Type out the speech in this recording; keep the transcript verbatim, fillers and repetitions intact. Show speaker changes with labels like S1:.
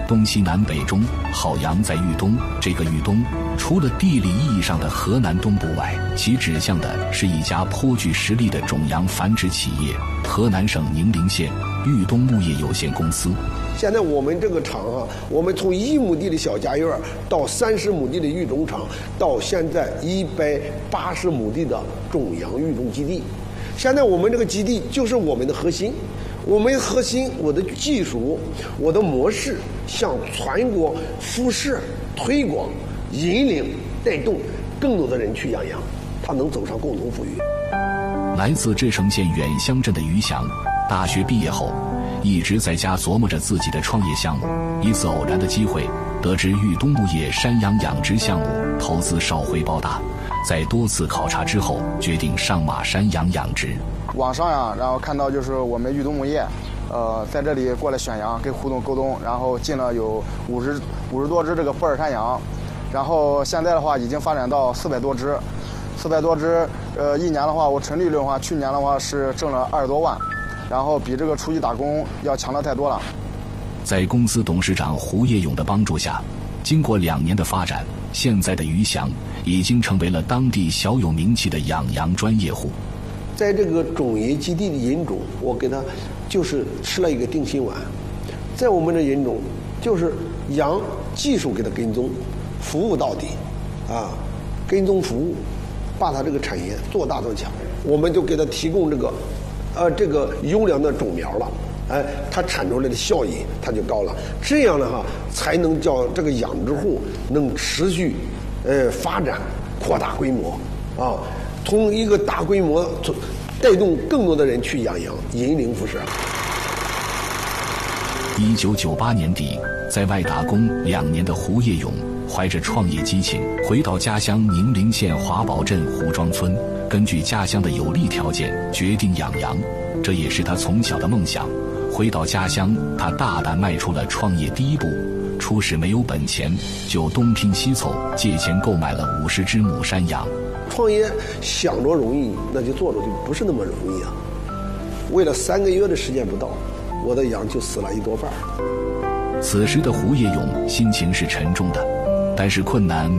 S1: 东西南北中，好羊在豫东。这个豫东，除了地理意义上的河南东部外，其指向的是一家颇具实力的种羊繁殖企业——河南省宁陵县豫东牧业有限公司。
S2: 现在我们这个厂啊，我们从一亩地的小家院到三十亩地的育种厂，到现在一百八十亩地的种羊育种基地。现在我们这个基地就是我们的核心。我们核心，我的技术，我的模式，向全国辐射、推广、引领、带动更多的人去养羊，他能走上共同富裕。
S1: 来自至城县远乡镇的于翔，大学毕业后一直在家琢磨着自己的创业项目。一次偶然的机会，得知豫东牧业山羊养殖项目投资少回报大，在多次考察之后，决定上马山羊养殖。
S3: 网上呀，然后看到就是我们豫东牧业，呃，在这里过来选羊，跟互动沟通，然后进了有五十五十多只这个布尔山羊，然后现在的话已经发展到四百多只，四百多只，呃，一年的话我纯利润的话，去年的话是挣了二十多万，然后比这个初级打工要强的太多了。
S1: 在公司董事长胡业勇的帮助下，经过两年的发展，现在的于翔已经成为了当地小有名气的养羊专业户。
S2: 在这个种业基地的引种，我给他就是吃了一个定心丸。在我们的引种，就是羊技术给他跟踪，服务到底，啊，跟踪服务，把他这个产业做大做强。我们就给他提供这个，呃，这个优良的种苗了，哎，它产出来的效益它就高了。这样的话，才能叫这个养殖户能持续，呃，发展扩大规模，啊。从一个大规模带动更多的人去养羊，引领辐射。
S1: 一九九八年底，在外打工两年的胡业勇，怀着创业激情，回到家乡宁陵县华宝镇胡庄村，根据家乡的有利条件，决定养羊。这也是他从小的梦想。回到家乡，他大胆迈出了创业第一步。初始没有本钱，就东拼西凑，借钱购买了五十只母山羊。
S2: 创业想着容易，那就做着就不是那么容易啊！为了三个月的时间不到，我的羊就死了一多半。
S1: 此时的胡业勇心情是沉重的，但是困难